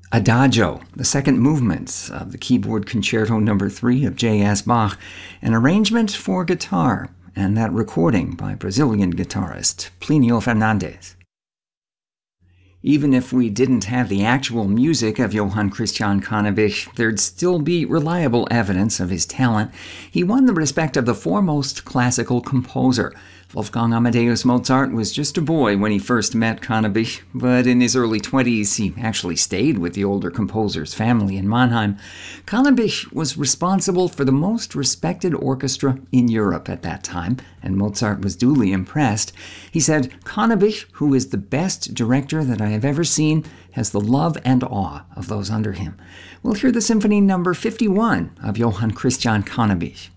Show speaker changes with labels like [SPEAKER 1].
[SPEAKER 1] Adagio, the second movement of the keyboard Concerto No. 3 of J.S. Bach, an arrangement for guitar, and that recording by Brazilian guitarist Plinio Fernandes. Even if we didn't have the actual music of Johann Christian Cannabich, there'd still be reliable evidence of his talent. He won the respect of the foremost classical composer. Wolfgang Amadeus Mozart was just a boy when he first met Cannabich, but in his early 20s he actually stayed with the older composer's family in Mannheim. Cannabich was responsible for the most respected orchestra in Europe at that time, and Mozart was duly impressed. He said, "Cannabich, who is the best director that I have ever seen, has the love and awe of those under him." We'll hear the Symphony No. 51 of Johann Christian Cannabich.